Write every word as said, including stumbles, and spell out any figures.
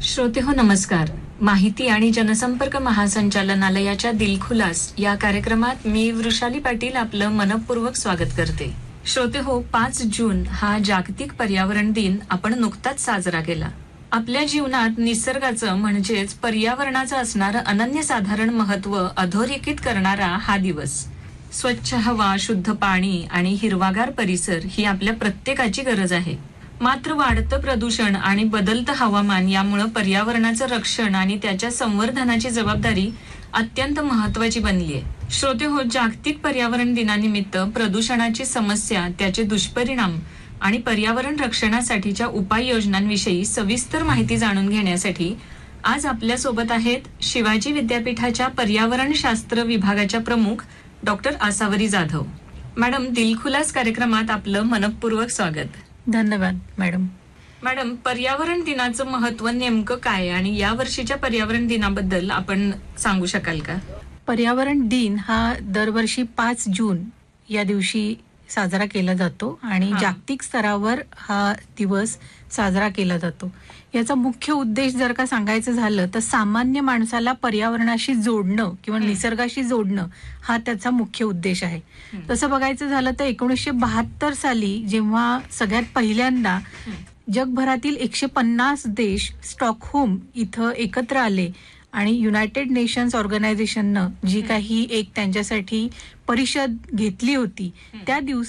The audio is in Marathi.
श्रोते हो नमस्कार. माहिती आणि जनसंपर्क महासंचालनालयाच्या दिलखुलास या कार्यक्रमात मी वृषाली पाटील आपलं मनपूर्वक स्वागत करते. श्रोते हो, पाच जून हा जागतिक पर्यावरण दिन आपण नुकताच साजरा केला. आपल्या जीवनात निसर्गाचं म्हणजेच पर्यावरणाचं असणारं अनन्यसाधारण महत्त्व अधोरेखित करणारा हा दिवस. स्वच्छ हवा, शुद्ध पाणी आणि हिरवागार परिसर ही आपल्या प्रत्येकाची गरज आहे. मात्र वाढतं प्रदूषण आणि बदलतं हवामान यामुळे पर्यावरणाचं रक्षण आणि त्याच्या संवर्धनाची जबाबदारी अत्यंत महत्त्वाची बनली आहे. श्रोते हो, जागतिक पर्यावरण दिनानिमित्त प्रदूषणाची समस्या, त्याचे दुष्परिणाम आणि पर्यावरण रक्षणासाठीच्या उपाययोजनांविषयी सविस्तर माहिती जाणून घेण्यासाठी आज आपल्या सोबत आहेत शिवाजी विद्यापीठाच्या पर्यावरण शास्त्र विभागाच्या प्रमुख डॉक्टर आसावरी जाधव. मॅडम, दिलखुलास कार्यक्रमात आपलं मनपूर्वक स्वागत. धन्यवाद मॅडम. मॅडम, पर्यावरण दिनाचं महत्त्व नेमकं काय आणि या वर्षीच्या पर्यावरण दिनाबद्दल आपण सांगू शकाल का? पर्यावरण दिन हा दरवर्षी पाच जून या दिवशी साजरा केला जातो आणि जागतिक स्तरावर हा दिवस साजरा केला जातो. याचा मुख्य उद्देश जर का सांगायचं झालं तर सामान्य माणसाला पर्यावरणाशी जोडणं किंवा निसर्गाशी जोडणं हा त्याचा मुख्य उद्देश आहे. तसं बघायचं झालं तर एकोणीसशे बहात्तर साली जेव्हा सगळ्यात पहिल्यांदा जगभरातील एकशे पन्नास देश स्टॉकहोम इथं एकत्र आले आणि युनायटेड नेशन्स ऑर्गनायझेशननं जी काही एक त्यांच्यासाठी परिषद घेतली होती त्या दिवशी